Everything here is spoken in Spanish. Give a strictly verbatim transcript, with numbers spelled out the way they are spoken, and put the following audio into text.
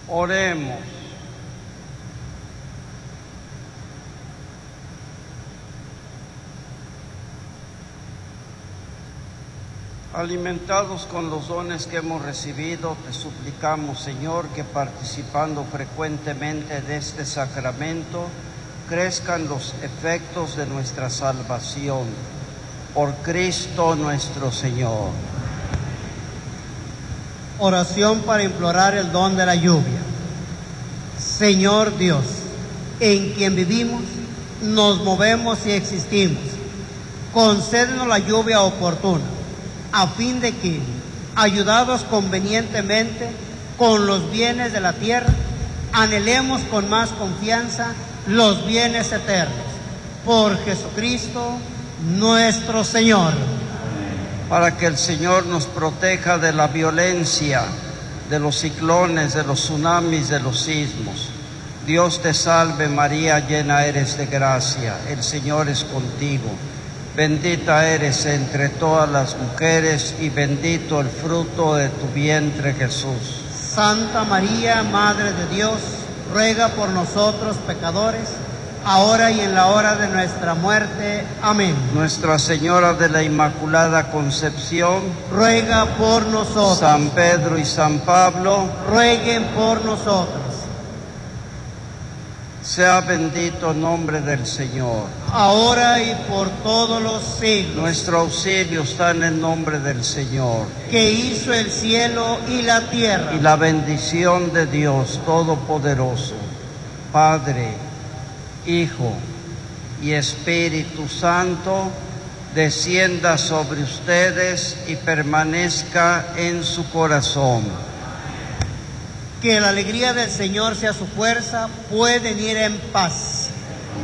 Oremos. Alimentados con los dones que hemos recibido, te suplicamos, Señor, que participando frecuentemente de este sacramento, crezcan los efectos de nuestra salvación. Por Cristo nuestro Señor. Oración para implorar el don de la lluvia. Señor Dios, en quien vivimos, nos movemos y existimos, concédenos la lluvia oportuna, a fin de que, ayudados convenientemente con los bienes de la tierra, anhelemos con más confianza los bienes eternos. Por Jesucristo nuestro Señor. Para que el Señor nos proteja de la violencia, de los ciclones, de los tsunamis, de los sismos. Dios te salve María, llena eres de gracia, el Señor es contigo. Bendita eres entre todas las mujeres y bendito el fruto de tu vientre, Jesús. Santa María, Madre de Dios, ruega por nosotros pecadores, ahora y en la hora de nuestra muerte. Amén. Nuestra Señora de la Inmaculada Concepción, ruega por nosotros. San Pedro y San Pablo, rueguen por nosotros. Sea bendito el nombre del Señor, ahora y por todos los siglos. Nuestro auxilio está en el nombre del Señor, que hizo el cielo y la tierra. Y la bendición de Dios Todopoderoso, Padre, Hijo y Espíritu Santo, descienda sobre ustedes y permanezca en su corazón. Que la alegría del Señor sea su fuerza, pueden ir en paz.